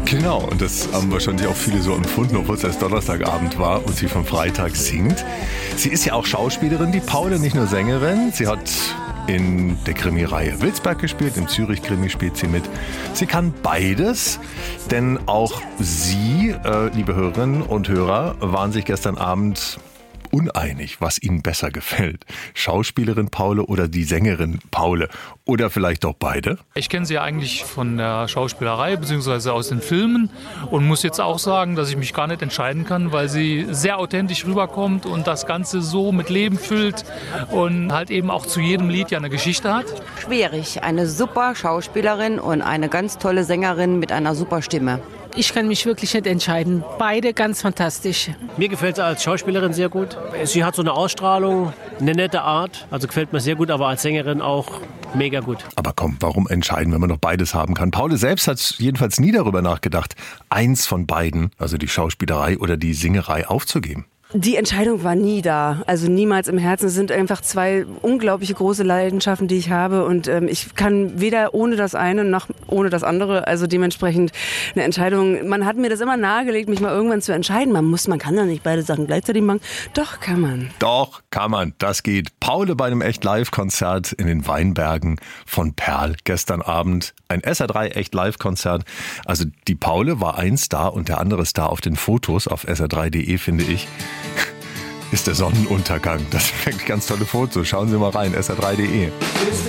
Genau, und das haben wahrscheinlich auch viele so empfunden, obwohl es erst Donnerstagabend war und sie vom Freitag singt. Sie ist ja auch Schauspielerin, die Paule, nicht nur Sängerin. Sie hat in der Krimireihe Wilsberg gespielt, im Zürich-Krimi spielt sie mit. Sie kann beides, denn auch Sie, liebe Hörerinnen und Hörer, waren sich gestern Abend uneinig, was Ihnen besser gefällt. Schauspielerin Paule oder die Sängerin Paule? Oder vielleicht doch beide? Ich kenne sie ja eigentlich von der Schauspielerei bzw. aus den Filmen und muss jetzt auch sagen, dass ich mich gar nicht entscheiden kann, weil sie sehr authentisch rüberkommt und das Ganze so mit Leben füllt und halt eben auch zu jedem Lied ja eine Geschichte hat. Schwierig, eine super Schauspielerin und eine ganz tolle Sängerin mit einer super Stimme. Ich kann mich wirklich nicht entscheiden. Beide ganz fantastisch. Mir gefällt sie als Schauspielerin sehr gut. Sie hat so eine Ausstrahlung, eine nette Art. Also gefällt mir sehr gut, aber als Sängerin auch mega gut. Aber komm, warum entscheiden, wenn man noch beides haben kann? Paule selbst hat jedenfalls nie darüber nachgedacht, eins von beiden, also die Schauspielerei oder die Singerei, aufzugeben. Die Entscheidung war nie da, also niemals im Herzen. Es sind einfach zwei unglaubliche große Leidenschaften, die ich habe und ich kann weder ohne das eine noch ohne das andere, also dementsprechend eine Entscheidung. Man hat mir das immer nahegelegt, mich mal irgendwann zu entscheiden. Man kann ja nicht beide Sachen gleichzeitig machen. Doch, kann man. Doch, kann man, das geht. Paule bei einem Echt-Live-Konzert in den Weinbergen von Perl gestern Abend. Ein SR3 Echt-Live-Konzert. Also die Paule war ein Star und der andere Star auf den Fotos auf sr3.de, finde ich. Ist der Sonnenuntergang. Das sind ganz tolle Fotos. Schauen Sie mal rein, sr3.de.